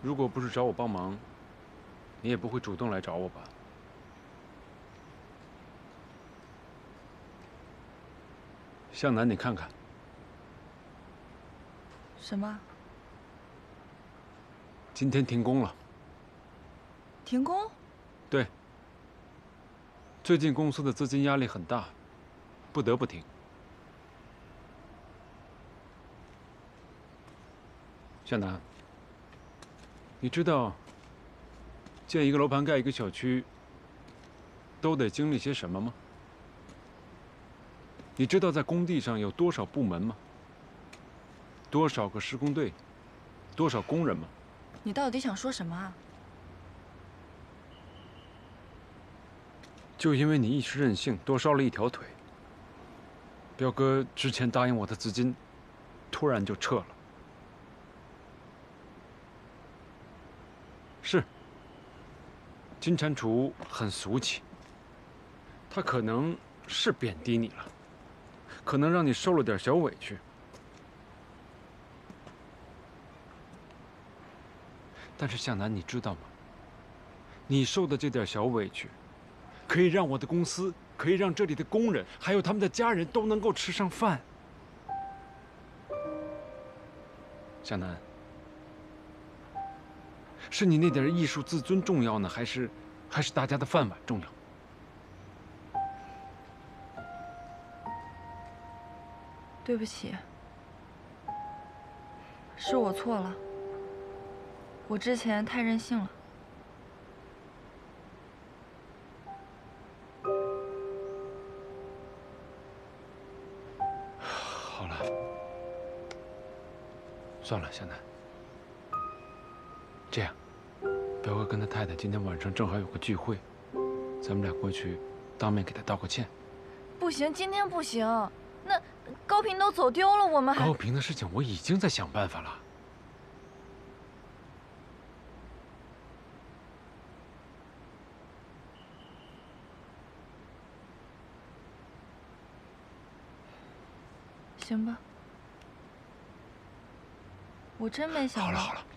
如果不是找我帮忙，你也不会主动来找我吧？向南，你看看， 什么？ 今天停工了。 停工？ 对，最近公司的资金压力很大，不得不停。向南，你知道建一个楼盘、盖一个小区，都得经历些什么吗？你知道在工地上有多少部门吗？多少个施工队，多少工人吗？ 你到底想说什么啊？ 就因为你一时任性，多烧了一条腿，彪哥之前答应我的资金，突然就撤了。是，金蟾蜍很俗气，他可能是贬低你了，可能让你受了点小委屈。但是向南，你知道吗？你受的这点小委屈，可以让我的公司，可以让这里的工人，还有他们的家人都能够吃上饭。向南，是你那点艺术自尊重要呢，还是大家的饭碗重要？ 对不起，是我错了，我之前太任性了。 好了，算了，向南，这样，彪哥跟他太太今天晚上正好有个聚会，咱们俩过去，当面给他道个歉。 不行，今天不行。那高平都走丢了，我们还…… 高平的事情我已经在想办法了。 行吧，我真没想到。 好了好了，